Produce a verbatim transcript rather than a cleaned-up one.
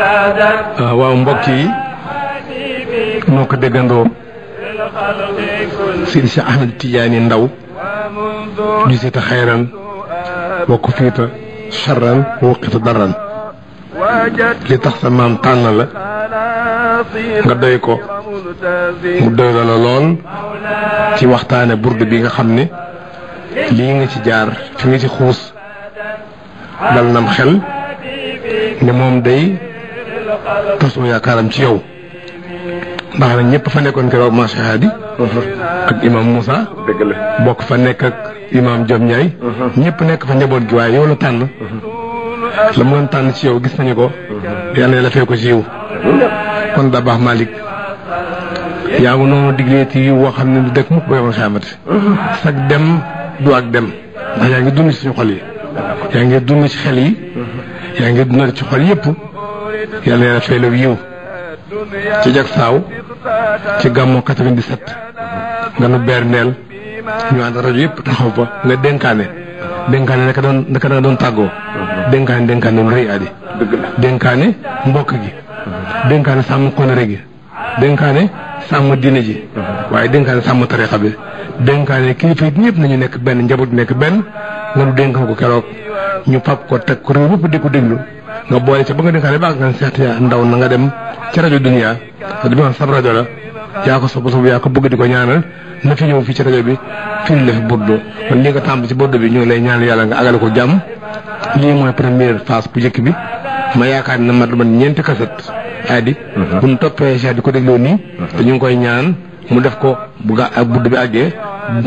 waaw mbokk yi noo ko déggandoo Seydi Cheikh Ahmed Tidiane Ndaw jusita xayran wa kufiita charran wa waqita darran li tax sa maam tànn la nga doy ko mu doy la lool ci waxtaane burdu bi nga xam ne lii nga ci jaar fi nga ci xuus dal nam xel ne moom day tasoo yaakaaram ci yow ndax nag ñëpp fa nekkoon keroog ma shahadi ak imam Moussa dëgg la bokk fa nekk ak imam Diop Ndiaye ñëpp nekk fa njaboot gi waaye yow la tànn la mu doon tànn ci yow gis nañu ko yàlla na la fee ko ci yiw kon da baax Malick yaa ngi noonu diglee ci yiw woo xam ne du dëkk mukk ba yow xamati sag dem du ak dem ndax yaa ngi dund ci suñu xol yi yaa ngi dund ci xel yi yaa ngi dund ci xol yëpp yàlla na yàlla fay la yiw ci jag saaw ci gàmmu quatre-vingt-dix-sept nga nu berndeel ñu ànd rajo yëpp taxaw fa nga dénkaane dénkaane naka doon naka da nga doon tàggoo dénkaane dénkaane lu rëy addi dénkaane mbokk gi dénkaane sàmm konere gi dénkaane sàmm diine ji waaye dénkaane sàmm tarixa bi dénkaane kilifa yi ñëpp nañu nekk benn njaboot nekk benn nga nu dénkaan ko keroog ñu fab ko teg ko réew yëpp di ko déglu nga boole ca ba nga dénkaane baax nga seet ya ndaw na nga dem ci rajo Dunia te di ma sab rajo la yaa ko sopp sopp yaa ko bëgg di ko ñaanal na fi ñëw fii ci rajo bi fii la fi burdu kon li nga tàmbali ci burdu bi ñu ngi lay ñaanal yàlla nga agale ko jàmm lii mooy première phase bu njëkk bi ma yaakaar ne ma man ñeenti kaset aadi bu ñu toppee Cheikh di ko dégloo nii te ñu ngi koy ñaan mu def ko bu ga ak burdu bi àggee